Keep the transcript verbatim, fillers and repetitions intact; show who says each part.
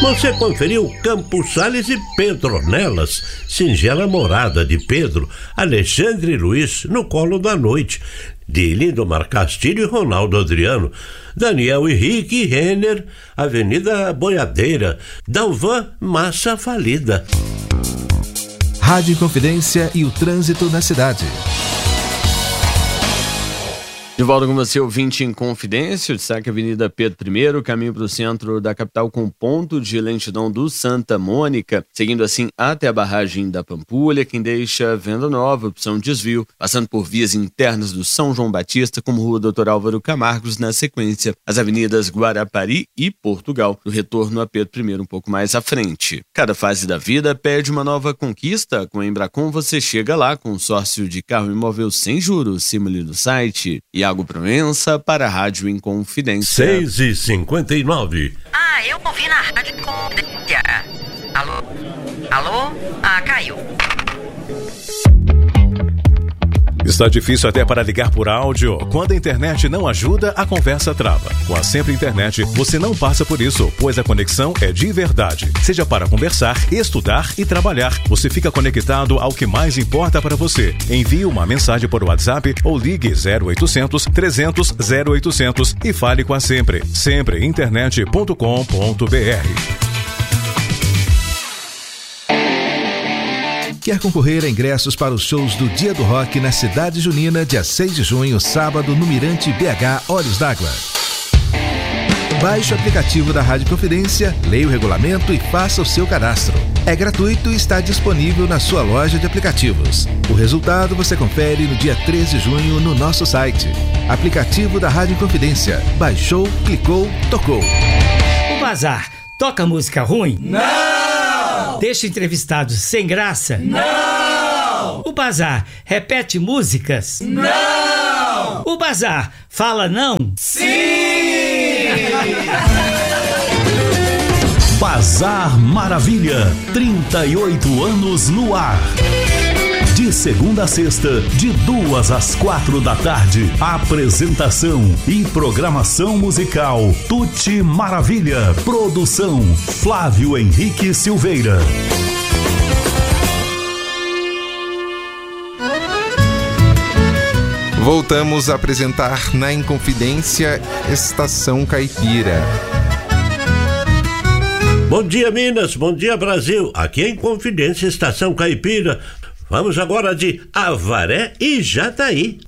Speaker 1: Você conferiu Campos Sales e Pedronelas, singela morada de Pedro, Alexandre e Luiz, no colo da noite, de Lindomar Castilho e Ronaldo Adriano, Daniel Henrique e Renner, Avenida Boiadeira, Dalvan Massa Falida.
Speaker 2: Rádio Inconfidência e o trânsito na cidade.
Speaker 3: De volta com você, ouvinte Inconfidência, destaque Avenida Pedro I, caminho para o centro da capital com ponto de lentidão do Santa Mônica, seguindo assim até a barragem da Pampulha, quem deixa Venda Nova, opção desvio, passando por vias internas do São João Batista, como Rua doutor Álvaro Camargos, na sequência, as avenidas Guarapari e Portugal, no retorno a Pedro I um pouco mais à frente. Cada fase da vida pede uma nova conquista, com a Embracon você chega lá, consórcio de carro imóvel sem juros, simule no site. E Iago Proença para a Rádio Inconfidência.
Speaker 1: seis e cinquenta e nove.
Speaker 4: Ah, eu ouvi na Rádio Inconfidência. Alô? Alô? Ah, caiu.
Speaker 5: Está difícil até para ligar por áudio? Quando a internet não ajuda, a conversa trava. Com a Sempre Internet, você não passa por isso, pois a conexão é de verdade. Seja para conversar, estudar e trabalhar, você fica conectado ao que mais importa para você. Envie uma mensagem por WhatsApp ou ligue zero oitocentos, trezentos, zero oitocentos e fale com a Sempre. sempre internet ponto com ponto br.
Speaker 2: Quer concorrer a ingressos para os shows do Dia do Rock na Cidade Junina, dia seis de junho, sábado, no Mirante B H Olhos d'Água? Baixe o aplicativo da Rádio Confidência, leia o regulamento e faça o seu cadastro. É gratuito e está disponível na sua loja de aplicativos. O resultado você confere no dia treze de junho no nosso site. Aplicativo da Rádio Confidência. Baixou, clicou, tocou.
Speaker 6: O Bazar toca música ruim?
Speaker 7: Não!
Speaker 6: Deixa entrevistados sem graça?
Speaker 7: Não!
Speaker 6: O Bazar repete músicas?
Speaker 7: Não!
Speaker 6: O Bazar fala não?
Speaker 7: Sim!
Speaker 8: Bazar Maravilha, trinta e oito anos no ar. De segunda a sexta, de duas às quatro da tarde. Apresentação e programação musical Tuti Maravilha. Produção Flávio Henrique Silveira.
Speaker 9: Voltamos a apresentar na Inconfidência Estação Caipira.
Speaker 1: Bom dia, Minas, bom dia, Brasil. Aqui é Inconfidência Estação Caipira. Vamos agora de Avaré e Jataí.